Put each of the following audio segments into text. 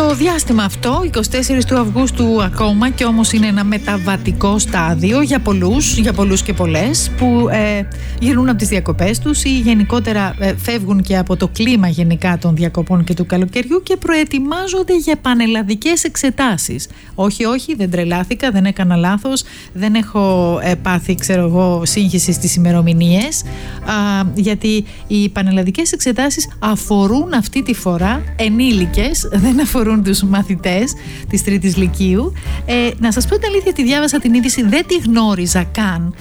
Το διάστημα αυτό, 24 του Αυγούστου ακόμα, και όμως είναι ένα μεταβατικό στάδιο για πολλούς και πολλές που γυρνούν από τις διακοπές τους ή γενικότερα φεύγουν και από το κλίμα γενικά των διακοπών και του καλοκαιριού και προετοιμάζονται για πανελλαδικές εξετάσεις. Όχι, δεν τρελάθηκα, δεν έκανα λάθος, δεν έχω πάθει, σύγχυση στις ημερομηνίες, γιατί οι πανελλαδικές εξετάσεις αφορούν αυτή τη φορά ενήλικες, δεν αφορούν τους μαθητές της Τρίτης Λυκείου. Να σας πω την αλήθεια, τη διάβασα την είδηση, δεν τη γνώριζα καν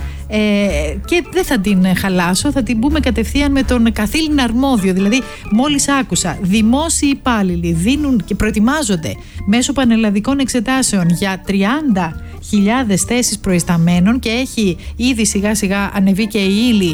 και δεν θα την χαλάσω, θα την πούμε κατευθείαν με τον καθήλυνα αρμόδιο. Δηλαδή μόλις άκουσα δημόσιοι υπάλληλοι δίνουν και προετοιμάζονται μέσω πανελλαδικών εξετάσεων για 30.000 θέσεις προϊσταμένων και έχει ήδη σιγά σιγά ανεβεί και η ύλη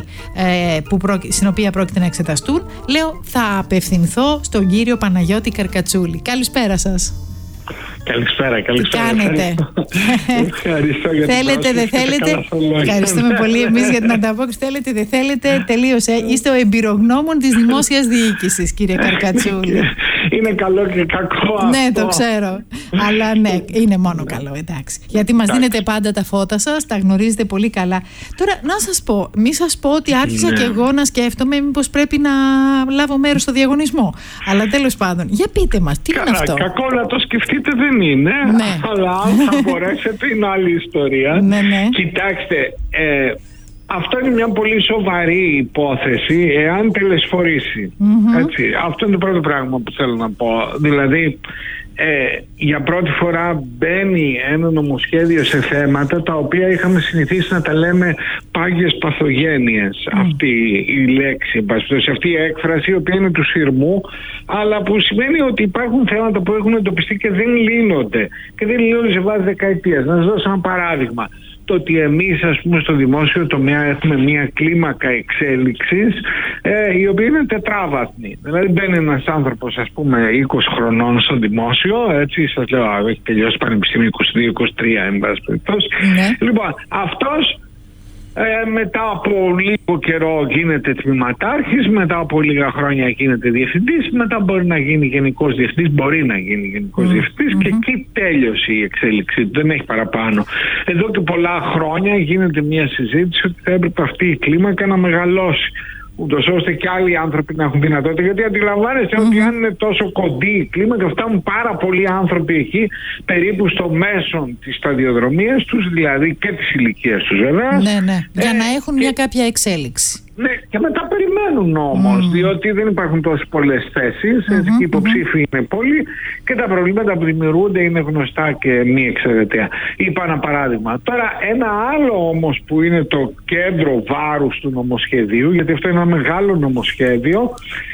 στην οποία πρόκειται να εξεταστούν, λέω θα απευθυνθώ στον κύριο Παναγιώτη Καρκατσούλη. Καλησπέρα σας. Καλησπέρα. Τι κάνετε? Ευχαριστώ για την θέλετε, δεν θέλετε? Ευχαριστούμε πολύ εμείς για την ανταπόκριση. Θέλετε, δεν θέλετε? Τελείωσε. Είστε ο εμπειρογνώμων της δημόσιας διοίκησης, κύριε Καρκατσούλη. Είναι καλό και κακό αυτό. Ναι, το ξέρω. Αλλά ναι, είναι μόνο καλό, εντάξει. Γιατί μας δίνετε πάντα τα φώτα σας, τα γνωρίζετε πολύ καλά. Τώρα, να σας πω, μη σας πω ότι άρχισα και εγώ να σκέφτομαι μήπως πρέπει να λάβω μέρος στο διαγωνισμό. Αλλά τέλος πάντων, για πείτε μας, τι είναι αυτό? Κακό να το σκεφτείτε δεν είναι, αλλά θα μπορέσετε, είναι άλλη ιστορία. Ναι. Κοιτάξτε, αυτό είναι μια πολύ σοβαρή υπόθεση εάν τελεσφορήσει. Έτσι, αυτό είναι το πρώτο πράγμα που θέλω να πω. Δηλαδή, για πρώτη φορά μπαίνει ένα νομοσχέδιο σε θέματα τα οποία είχαμε συνηθίσει να τα λέμε πάγιες παθογένειες. Αυτή η λέξη, αυτή η έκφραση, η οποία είναι του σειρμού, αλλά που σημαίνει ότι υπάρχουν θέματα που έχουν εντοπιστεί και δεν λύνονται. Και δεν λύνονται σε βάση δεκαετίας. Να σας δώσω ένα παράδειγμα. Το ότι εμείς, ας πούμε, στο δημόσιο τομέα έχουμε μια κλίμακα εξέλιξης η οποία είναι τετράβαθμη. Δηλαδή μπαίνει ένας άνθρωπος, ας πούμε, 20 χρονών στο δημόσιο, έτσι, σας λέω, έχει τελειώσει πανεπιστήμιο 22-23, εν πάση περιπτώσει. Λοιπόν, αυτός μετά από λίγο καιρό γίνεται τμήματάρχης, μετά από λίγα χρόνια γίνεται διευθυντής, μετά μπορεί να γίνει γενικός διευθυντής, και εκεί τέλειωσε η εξέλιξη του, δεν έχει παραπάνω. Εδώ και πολλά χρόνια γίνεται μια συζήτηση ότι θα έπρεπε αυτή η κλίμακα να μεγαλώσει, ούτως ώστε και άλλοι άνθρωποι να έχουν δυνατότητα, γιατί αντιλαμβάνεστε ότι αν είναι τόσο κοντή η κλίμακα, φτάνουν πάρα πολλοί άνθρωποι εκεί περίπου στο μέσον της σταδιοδρομίας τους, δηλαδή και της ηλικίας τους βέβαια. Για να έχουν μια κάποια εξέλιξη. Ναι, και μετά περιμένουν όμως, διότι δεν υπάρχουν τόσο πολλές θέσεις, οι υποψήφοι είναι πολλοί και τα προβλήματα που δημιουργούνται είναι γνωστά και μη εξαιρετικά. Είπα ένα παράδειγμα. Τώρα ένα άλλο όμως που είναι το κέντρο βάρους του νομοσχεδίου, γιατί αυτό είναι ένα μεγάλο νομοσχέδιο.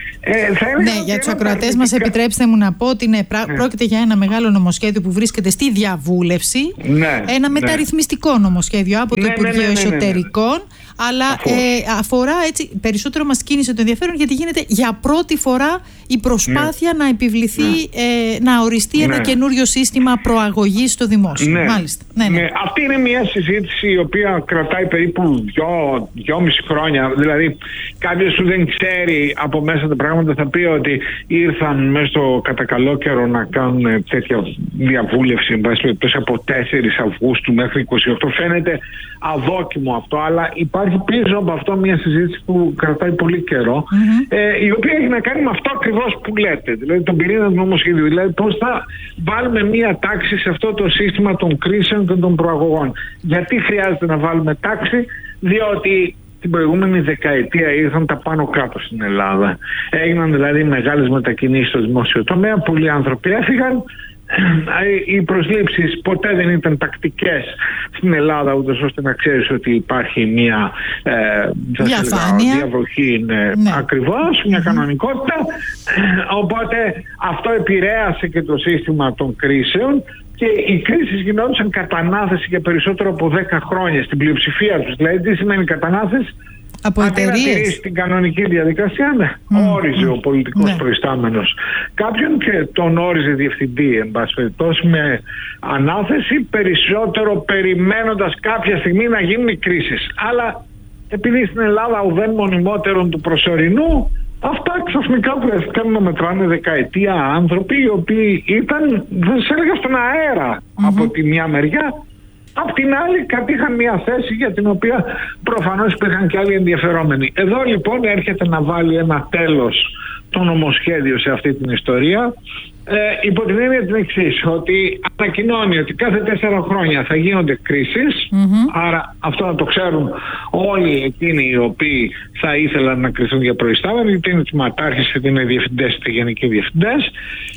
Για τους ακροατές μας επιτρέψτε μου να πω ότι πρόκειται για ένα μεγάλο νομοσχέδιο που βρίσκεται στη διαβούλευση, ένα μεταρρυθμιστικό νομοσχέδιο από το Υπουργείο Εσωτερικών, αλλά αφορά, έτσι, περισσότερο μας κίνησε το ενδιαφέρον γιατί γίνεται για πρώτη φορά η προσπάθεια να επιβληθεί, να οριστεί ένα καινούριο σύστημα προαγωγής στο δημόσιο. Μάλιστα. Αυτή είναι μια συζήτηση η οποία κρατάει περίπου 2,5 χρόνια. Δηλαδή κάποιος που δεν ξέρει από μέσα τα πράγματα θα πει ότι ήρθαν μέσα στο κατά καλό καιρό να κάνουν τέτοια διαβούλευση από 4 Αυγούστου μέχρι 28. Φαίνεται αδόκιμο αυτό, αλλά υπάρχει πίσω από αυτό μια συζήτηση που κρατάει πολύ καιρό, η οποία έχει να κάνει με αυτό ακριβώς που λέτε, δηλαδή τον πυρήνα του νομοσχεδίου, δηλαδή πώς θα βάλουμε μια τάξη σε αυτό το σύστημα των κρίσεων και των προαγωγών. Γιατί χρειάζεται να βάλουμε τάξη? Διότι την προηγούμενη δεκαετία ήρθαν τα πάνω κάτω στην Ελλάδα. Έγιναν δηλαδή μεγάλες μετακινήσεις στο δημόσιο τομέα, πολλοί άνθρωποι έφυγαν. Οι προσλήψεις ποτέ δεν ήταν τακτικές στην Ελλάδα, ούτως ώστε να ξέρεις ότι υπάρχει μια διαβροχή, ακριβώς, μια κανονικότητα. Οπότε αυτό επηρέασε και το σύστημα των κρίσεων και οι κρίσεις γινόντουσαν κατά ανάθεση για περισσότερο από 10 χρόνια στην πλειοψηφία τους. Δηλαδή τι σημαίνει κατά ανάθεση? Από εταιρείες. Στην κανονική διαδικασία, όριζε ο πολιτικός προϊστάμενος κάποιον και τον όριζε διευθυντή, εν πάση περιπτώσει, με ανάθεση, περισσότερο περιμένοντας κάποια στιγμή να γίνουν οι κρίσεις. Αλλά επειδή στην Ελλάδα ουδέν μονιμότερον του προσωρινού, Αυτά ξαφνικά βρέθηκαν να μετράνε δεκαετία άνθρωποι οι οποίοι ήταν, δεν σε έλεγα, στον αέρα από τη μια μεριά. Απ' την άλλη κατήχαν μια θέση για την οποία προφανώς υπήρχαν και άλλοι ενδιαφερόμενοι. Εδώ λοιπόν έρχεται να βάλει ένα τέλος το νομοσχέδιο σε αυτή την ιστορία, υπό την έννοια την εξής, ότι ανακοινώνει ότι κάθε 4 χρόνια θα γίνονται κρίσεις, άρα αυτό να το ξέρουν όλοι εκείνοι οι οποίοι θα ήθελαν να κριθούν για προϊστάμενοι, είτε είναι τμηματάρχες, είτε είναι διευθυντές, είτε γενικοί διευθυντές.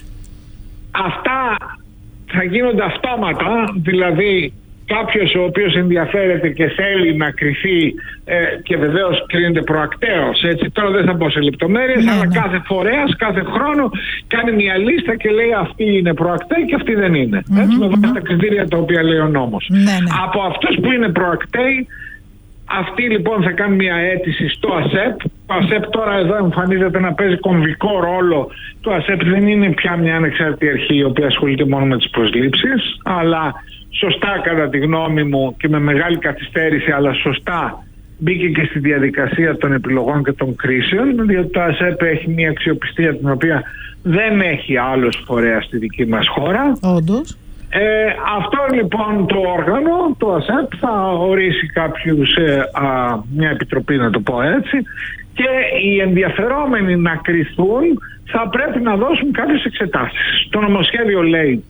Αυτά θα γίνονται αυτόματα, δηλαδή κάποιος ο οποίος ενδιαφέρεται και θέλει να κριθεί και βεβαίως κρίνεται προακτέως, έτσι, τώρα δεν θα μπω σε λεπτομέρειες, αλλά κάθε φορέας, κάθε χρόνο κάνει μια λίστα και λέει αυτή είναι προακτέη και αυτή δεν είναι, έτσι, με βάση τα κριτήρια τα οποία λέει ο νόμος. Από αυτούς που είναι προακτέοι, αυτοί λοιπόν θα κάνουν μια αίτηση στο ΑΣΕΠ. Το ΑΣΕΠ τώρα εδώ εμφανίζεται να παίζει κομβικό ρόλο. Το ΑΣΕΠ δεν είναι πια μια ανεξάρτητη αρχή η οποία ασχολείται μόνο με τις προσλήψεις, αλλά σωστά κατά τη γνώμη μου και με μεγάλη καθυστέρηση, αλλά σωστά μπήκε και στη διαδικασία των επιλογών και των κρίσεων, διότι το ΑΣΕΠ έχει μια αξιοπιστία την οποία δεν έχει άλλος φορέας στη δική μας χώρα. Όντως. Αυτό λοιπόν το όργανο, το ΑΣΕΠ, θα ορίσει μια επιτροπή, να το πω έτσι, και οι ενδιαφερόμενοι να κριθούν θα πρέπει να δώσουν κάποιες εξετάσεις. Το νομοσχέδιο λέει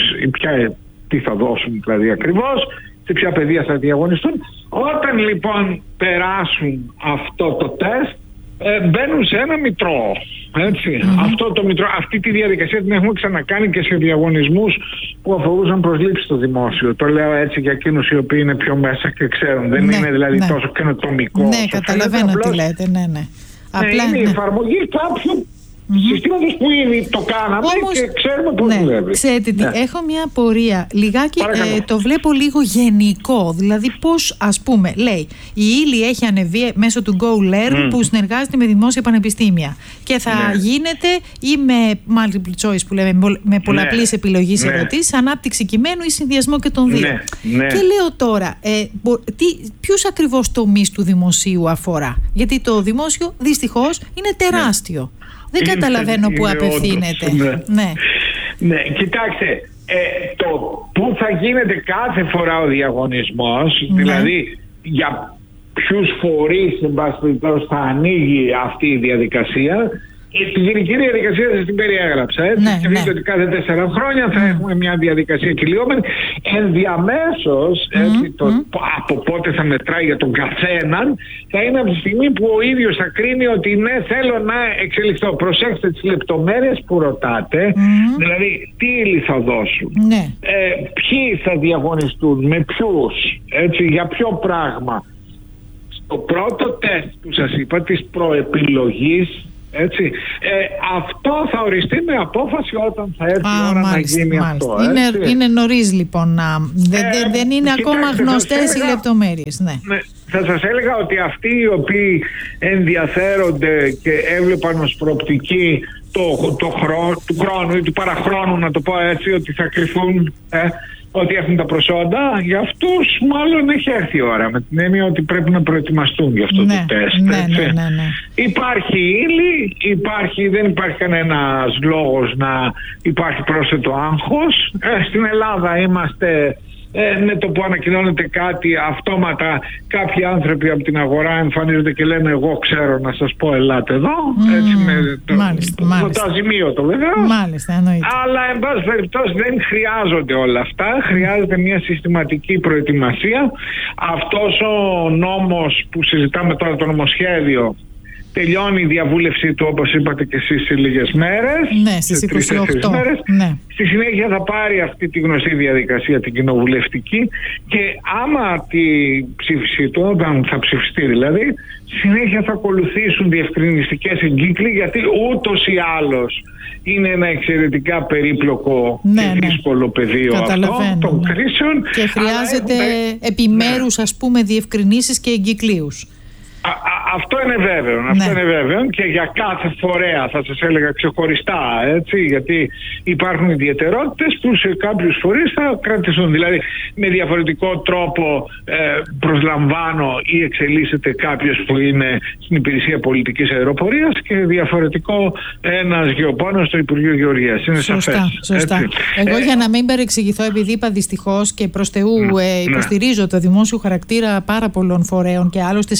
τι θα δώσουν δηλαδή ακριβώς, σε ποια πεδία θα διαγωνιστούν. Όταν λοιπόν περάσουν αυτό το τεστ, μπαίνουν σε ένα μητρό. Έτσι. Αυτό το μητρό, αυτή τη διαδικασία την έχουμε ξανακάνει και σε διαγωνισμούς που αφορούσαν προσλήψεις στο δημόσιο. Το λέω έτσι για εκείνους οι οποίοι είναι πιο μέσα και ξέρουν. Δεν είναι δηλαδή τόσο καινοτομικό. Ναι, καταλαβαίνω τι λέτε. Απλά είναι η εφαρμογή κάποιου συστήματος που ήδη το κάναμε. Όμως, και ξέρουμε πώς δουλεύει. Ξέρετε τι, έχω μια απορία. Λιγάκι το βλέπω λίγο γενικό. Δηλαδή πώς, ας πούμε, λέει, η ύλη έχει ανεβεί μέσω του Go Learn που συνεργάζεται με δημόσια πανεπιστήμια και θα γίνεται ή με multiple choice που λέμε, με πολλαπλής επιλογής ερωτήσεις, ανάπτυξη κειμένου ή συνδυασμό και των δύο. Και λέω τώρα, ποιους ακριβώς τομείς του δημοσίου αφορά? Γιατί το δημόσιο δυστυχώς είναι τεράστιο. Δεν καταλαβαίνω πού απευθύνεται. Ναι, κοιτάξτε, το πού θα γίνεται κάθε φορά ο διαγωνισμός, δηλαδή για ποιους φορείς εν πάση περιπτώσει θα ανοίγει αυτή η διαδικασία, τη γενική διαδικασία σας την περιέγραψα, έτσι, και δείτε ότι κάθε 4 χρόνια θα έχουμε μια διαδικασία κυλιόμενη. Ενδιαμέσως, έτσι, από πότε θα μετράει για τον καθέναν, θα είναι από τη στιγμή που ο ίδιος θα κρίνει ότι ναι, θέλω να εξελιχθώ. Προσέξτε τις λεπτομέρειες που ρωτάτε, δηλαδή τι ύλη θα δώσουν, ποιοι θα διαγωνιστούν, με ποιους, έτσι, για ποιο πράγμα. Στο πρώτο τεστ που σας είπα, της προεπιλογής, έτσι, αυτό θα οριστεί με απόφαση όταν θα έρθει η ώρα να γίνει αυτό. Είναι νωρίς λοιπόν, δεν είναι ακόμα γνωστές οι λεπτομέρειες. Θα σας έλεγα ότι αυτοί οι οποίοι ενδιαφέρονται και έβλεπαν ως προοπτική του χρόνου ή του παραχρόνου, να το πω έτσι, ότι θα κρυφούν, ότι έχουν τα προσόντα, για αυτούς μάλλον έχει έρθει η ώρα, με την έννοια ότι πρέπει να προετοιμαστούν για αυτό το τεστ. Υπάρχει ύλη, δεν υπάρχει κανένας λόγος να υπάρχει πρόσθετο άγχος. Στην Ελλάδα είμαστε με το που ανακοινώνεται κάτι, αυτόματα κάποιοι άνθρωποι από την αγορά εμφανίζονται και λένε εγώ ξέρω, να σας πω, ελάτε εδώ, έτσι, με το αζημίωτο βέβαια. Αλλά εν πάση περιπτώσει δεν χρειάζονται όλα αυτά, χρειάζεται μια συστηματική προετοιμασία. Αυτός ο νόμος που συζητάμε τώρα, το νομοσχέδιο, τελειώνει η διαβούλευσή του, όπως είπατε και εσείς, σε λίγες μέρες. Ναι, στις 28 μέρες. Στη συνέχεια θα πάρει αυτή τη γνωστή διαδικασία, την κοινοβουλευτική, και άμα τη ψήφιση του, όταν θα ψηφιστεί δηλαδή, συνέχεια θα ακολουθήσουν διευκρινιστικές εγκύκλοι, γιατί ούτως ή άλλως είναι ένα εξαιρετικά περίπλοκο και δύσκολο πεδίο αυτό των κρίσεων. Και χρειάζεται επιμέρους, ας πούμε, διευκρινήσεις και εγκυκλίους. Αυτό είναι βέβαιο. Ναι. Αυτό είναι βέβαιο και για κάθε φορέα θα σας έλεγα ξεχωριστά, έτσι, γιατί υπάρχουν ιδιαιτερότητες που σε κάποιους φορείς θα κρατηθούν. Δηλαδή με διαφορετικό τρόπο προσλαμβάνω ή εξελίσσεται κάποιος που είναι στην υπηρεσία πολιτικής αεροπορίας και διαφορετικό ένας γεωπόνος στο Υπουργείο Γεωργίας. Είναι σαφές. Σωστά. Εγώ για να μην παρεξηγηθώ, επειδή είπα δυστυχώς και προς Θεού υποστηρίζω το δημόσιο χαρακτήρα πάρα πολλών φορέων και άλλωστε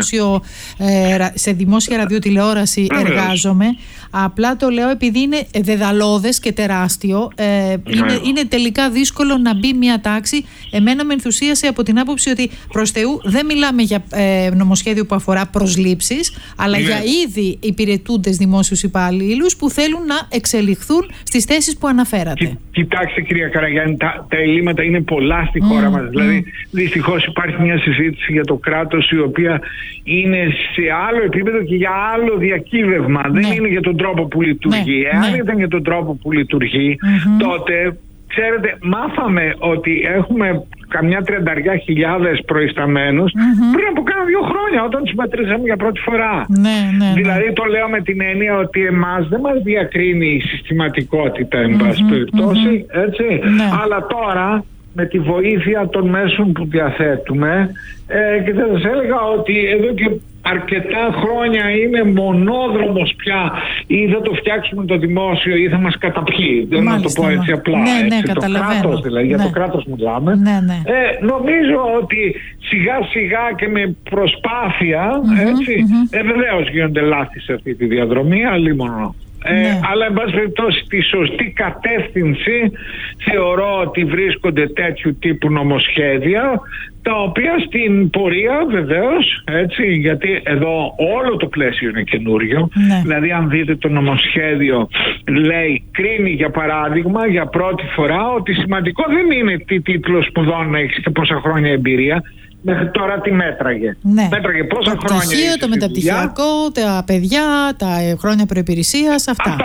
σε δημόσια ραδιοτηλεόραση εργάζομαι. Απλά το λέω επειδή είναι δεδαλώδες και τεράστιο. Είναι τελικά δύσκολο να μπει μια τάξη. Εμένα με ενθουσίασε από την άποψη ότι προς Θεού δεν μιλάμε για νομοσχέδιο που αφορά προσλήψεις, αλλά για ήδη υπηρετούντες δημόσιους υπαλλήλους που θέλουν να εξελιχθούν στις θέσεις που αναφέρατε. Κοιτάξτε κυρία Καραγιάννη, τα ελλείμματα είναι πολλά στη χώρα μας. Δηλαδή δυστυχώς υπάρχει μια συζήτηση για το κράτος η οποία είναι σε άλλο επίπεδο και για άλλο διακύβευμα. Δεν είναι για τον τρόπο που λειτουργεί. Εάν ήταν για τον τρόπο που λειτουργεί, τότε, ξέρετε, μάθαμε ότι έχουμε καμιά 30.000 προϊσταμένους πριν από κάνα 2 χρόνια, όταν τους μετρήσαμε για πρώτη φορά. Δηλαδή το λέω με την έννοια ότι εμάς δεν μας διακρίνει η συστηματικότητα, εν πάση περιπτώσει, έτσι. Αλλά τώρα, με τη βοήθεια των μέσων που διαθέτουμε, και θα σας έλεγα ότι εδώ και αρκετά χρόνια είναι μονόδρομος πια, ή θα το φτιάξουμε το δημόσιο ή θα μας καταπιεί. Δεν να το πω έτσι απλά. Το κράτος δηλαδή, για το κράτος μιλάμε. Νομίζω ότι σιγά σιγά και με προσπάθεια, βεβαίως γίνονται λάθη σε αυτή τη διαδρομή, αλλήμονο. Αλλά εν πάση περιπτώσει τη σωστή κατεύθυνση θεωρώ ότι βρίσκονται τέτοιου τύπου νομοσχέδια, τα οποία στην πορεία βεβαίως, έτσι, γιατί εδώ όλο το πλαίσιο είναι καινούριο. Δηλαδή αν δείτε το νομοσχέδιο, λέει, κρίνει για παράδειγμα για πρώτη φορά ότι σημαντικό δεν είναι τι τίτλο σπουδών να έχεις και πόσα χρόνια εμπειρία. Μέχρι τώρα τι μέτραγε. Μέτραγε πόσα το χρόνια. Πτυχίο, το μεταπτυχιακό, τα παιδιά, τα χρόνια προϋπηρεσίας, αυτά.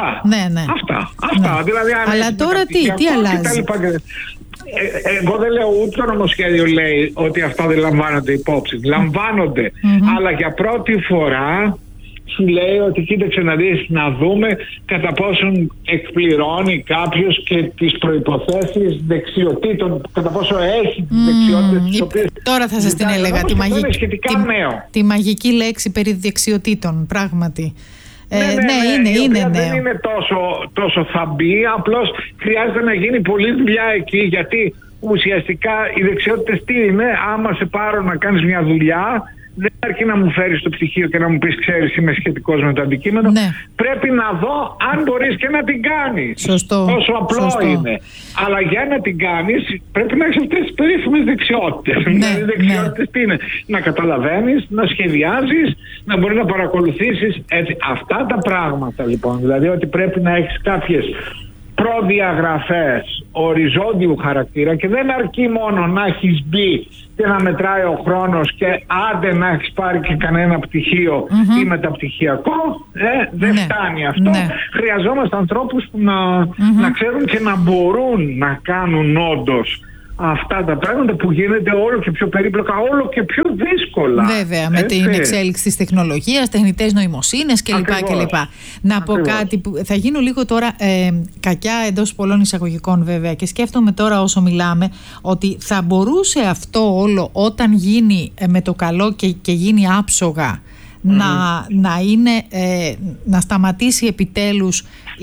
Αυτά. Δηλαδή, αλλά τώρα τι αλλάζει. Εγώ δεν λέω, ούτε το νομοσχέδιο λέει ότι αυτά δεν λαμβάνονται υπόψη. Λαμβάνονται. Αλλά για πρώτη φορά σου λέει ότι κοίταξε να δεις, να δούμε κατά πόσον εκπληρώνει κάποιος και τις προϋποθέσεις δεξιοτήτων, κατά πόσο έχει τις δεξιότητες τις οποίες... Τώρα θα σας την έλεγα, τη μαγική λέξη περί δεξιοτήτων, πράγματι. Είναι νέο. Δεν είναι τόσο θαμπή, απλώς χρειάζεται να γίνει πολλή δουλειά εκεί, γιατί ουσιαστικά οι δεξιότητες τι είναι, άμα σε πάρω να κάνεις μια δουλειά, δεν αρκεί να μου φέρεις το πτυχίο και να μου πεις, ξέρεις, είμαι σχετικός με το αντικείμενο. Πρέπει να δω αν μπορείς και να την κάνεις. Τόσο απλό είναι. Αλλά για να την κάνεις πρέπει να έχεις αυτές τις περίφημες δεξιότητες. Δηλαδή δεξιότητες τι είναι? Να καταλαβαίνεις, να σχεδιάζεις, να μπορείς να παρακολουθήσεις. Έτσι. Αυτά τα πράγματα λοιπόν. Δηλαδή ότι πρέπει να έχεις κάποιες προδιαγραφές οριζόντιου χαρακτήρα και δεν αρκεί μόνο να έχεις μπει και να μετράει ο χρόνος και άντε να έχεις πάρει και κανένα πτυχίο ή μεταπτυχιακό. Δεν φτάνει αυτό. Χρειαζόμαστε ανθρώπους που να ξέρουν και να μπορούν να κάνουν όντως αυτά τα πράγματα που γίνεται όλο και πιο περίπλοκα, όλο και πιο δύσκολα. Βέβαια, με την εξέλιξη της τεχνολογίας, τεχνητές νοημοσύνες κλπ. Να πω κάτι που θα γίνω λίγο τώρα κακιά εντός πολλών εισαγωγικών βέβαια, και σκέφτομαι τώρα όσο μιλάμε ότι θα μπορούσε αυτό όλο όταν γίνει με το καλό και γίνει άψογα να σταματήσει επιτέλους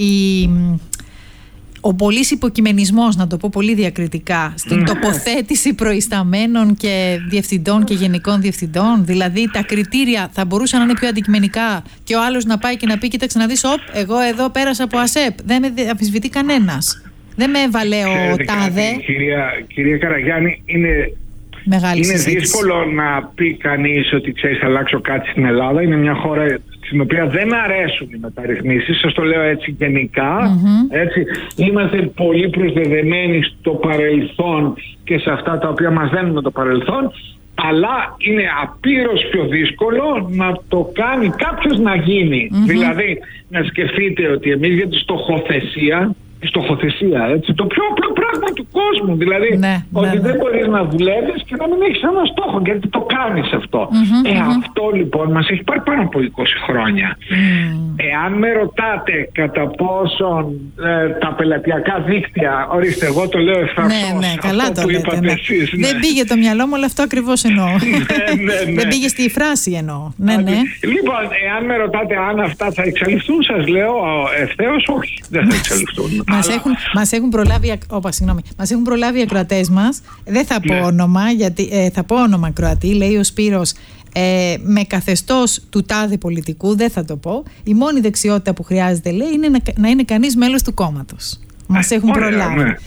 ο πολύς υποκειμενισμός, να το πω πολύ διακριτικά, στην τοποθέτηση προϊσταμένων και διευθυντών και γενικών διευθυντών. Δηλαδή τα κριτήρια θα μπορούσαν να είναι πιο αντικειμενικά και ο άλλος να πάει και να πει, κοίταξε να δεις, εγώ εδώ πέρασα από ΑΣΕΠ, δεν με αμφισβητεί κανένας. Δεν με έβαλε ο τάδε. Κυρία Καραγιάννη, είναι δύσκολο να πει κανείς ότι ξέρεις, θα αλλάξω κάτι στην Ελλάδα. Είναι μια χώρα στην οποία δεν αρέσουν οι μεταρρυθμίσεις, σας το λέω έτσι γενικά. Έτσι. Είμαστε πολύ προσδεδεμένοι στο παρελθόν και σε αυτά τα οποία μας δένουν το παρελθόν, αλλά είναι απείρως πιο δύσκολο να το κάνει κάποιος να γίνει. Δηλαδή να σκεφτείτε ότι εμείς για τη στοχοθεσία, έτσι, το πιο απλό πράγμα του κόσμου, δηλαδή ότι δεν μπορείς να δουλεύεις και να μην έχεις ένα στόχο, γιατί το κάνεις αυτό. Αυτό λοιπόν μας έχει πάρει πάνω από 20 χρόνια. Εάν με ρωτάτε κατά πόσον τα πελατειακά δίκτυα, ορίστε, εγώ το λέω ευθαρσώς, ναι, καλά το λέτε, ναι. Εσείς, ναι. Δεν πήγε το μυαλό μου, αλλά αυτό ακριβώς εννοώ. ναι. Δεν πήγε στη φράση εννοώ. Ναι. Λοιπόν, εάν με ρωτάτε αν αυτά θα εξαλειφθούν, σας λέω ευθέως όχι, δεν θα εξαλειφθούν. Μας έχουν προλάβει οι ακροατές μας. Δεν θα πω όνομα, γιατί θα πω όνομα Κροατή, λέει ο Σπύρος, με καθεστώς του τάδε πολιτικού, δεν θα το πω. Η μόνη δεξιότητα που χρειάζεται, λέει, είναι να είναι κανείς μέλος του κόμματος. Μας έχουν προλάβει. Ναι.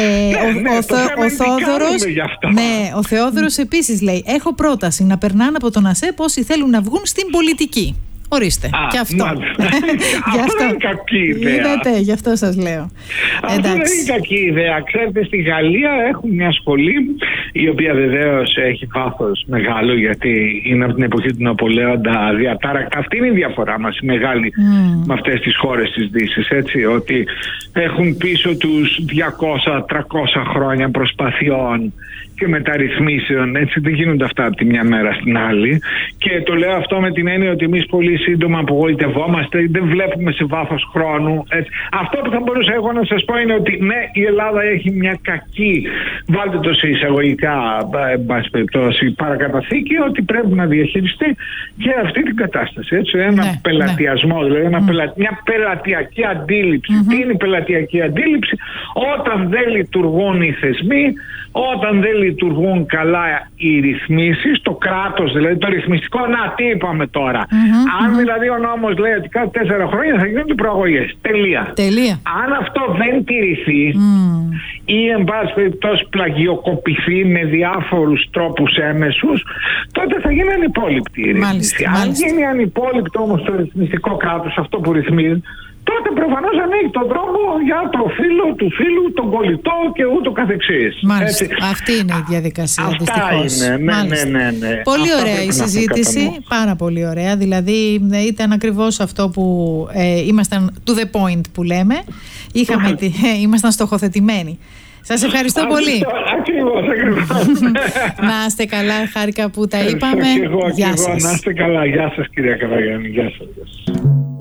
Ο Θεόδωρος επίσης λέει: έχω πρόταση να περνάνε από τον ΑΣΕΠ όσοι θέλουν να βγουν στην πολιτική. Ορίστε, και αυτό. Αυτό είναι κακή ιδέα. Είδατε, γι' αυτό σας λέω. Αυτό δεν είναι κακή ιδέα. Ξέρετε, στη Γαλλία έχουν μια σχολή, η οποία βεβαίως έχει βάθος μεγάλο, γιατί είναι από την εποχή του Ναπολέοντα διατάρακτα. Αυτή είναι η διαφορά μας, η μεγάλη, με αυτές τις χώρες της Δύσης. Έτσι, ότι έχουν πίσω τους 200-300 χρόνια προσπαθειών και μεταρρυθμίσεων. Έτσι, δεν γίνονται αυτά από τη μια μέρα στην άλλη. Και το λέω αυτό με την έννοια ότι εμείς πολύ σύντομα απογοητευόμαστε, δεν βλέπουμε σε βάθος χρόνου. Έτσι. Αυτό που θα μπορούσα εγώ να σας πω είναι ότι ναι, η Ελλάδα έχει μια κακή, βάλτε το σε εισαγωγικά, εν πάση περιπτώσει, παρακαταθήκη, ότι πρέπει να διαχειριστεί και αυτή την κατάσταση. Έτσι. Ένα πελατειασμό, δηλαδή μια πελατειακή αντίληψη. Τι είναι η πελατειακή αντίληψη? Όταν δεν λειτουργούν οι θεσμοί, όταν δεν λειτουργούν καλά οι ρυθμίσεις, το κράτος, δηλαδή το ρυθμιστικό, να τι είπαμε τώρα. Αν δηλαδή ο νόμος λέει ότι κάθε 4 χρόνια θα γίνονται προαγωγές. Τελεία. Αν αυτό δεν τηρηθεί ή εν πάση περιπτώσει πλαγιοκοπηθεί με διάφορους τρόπους έμεσους, τότε θα γίνει ανυπόληπτη η ρύθμιση. Αν γίνει ανυπόληπτο όμως το ρυθμιστικό κράτος, αυτό που ρυθμίζει, τότε προφανώς ανοίγει τον δρόμο για το φίλο του φίλου, τον κολλητό και ούτω καθεξής. Μάλιστα. Αυτή είναι η διαδικασία, δυστυχώς. Αυτά είναι. Ναι. Πολύ ωραία η συζήτηση. Πάρα πολύ ωραία. Δηλαδή ήταν ακριβώς αυτό που ήμασταν to the point που λέμε. Ήμασταν στοχοθετημένοι. Σας ευχαριστώ πολύ. Ακριβώς. Να είστε καλά, χάρηκα που τα είπαμε. Γεια σας. Να είστε καλά. Γεια σας, κυρία Καραγιάννη. Γεια σας.